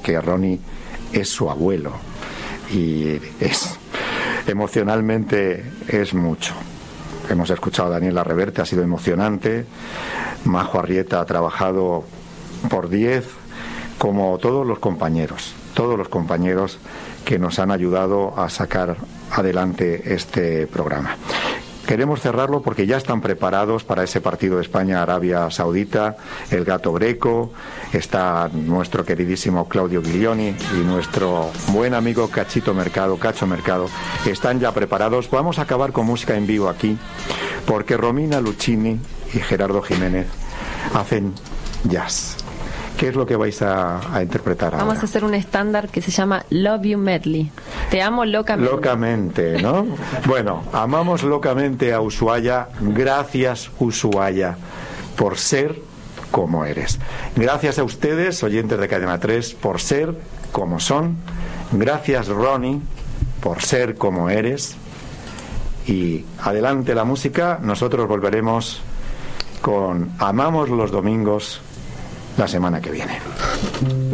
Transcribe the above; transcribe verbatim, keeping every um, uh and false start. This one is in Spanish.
que Ronnie es su abuelo y es emocionalmente es mucho. Hemos escuchado a Daniela Reverte, ha sido emocionante. Majo Arrieta ha trabajado por diez, como todos los compañeros, todos los compañeros que nos han ayudado a sacar adelante este programa. Queremos cerrarlo porque ya están preparados para ese partido de España-Arabia Saudita, el Gato Greco, está nuestro queridísimo Claudio Guilioni y nuestro buen amigo Cachito Mercado, Cacho Mercado, están ya preparados. Vamos a acabar con música en vivo aquí, porque Romina Lucchini y Gerardo Jiménez hacen jazz. ¿Qué es lo que vais a, a interpretar ahora? Vamos a hacer un estándar que se llama Love You Medley. Te amo locamente. Locamente, ¿no? Bueno, amamos locamente a Ushuaia. Gracias, Ushuaia, por ser como eres. Gracias a ustedes, oyentes de Cadena tres, por ser como son. Gracias, Ronnie, por ser como eres. Y adelante la música. Nosotros volveremos con Amamos los Domingos la semana que viene.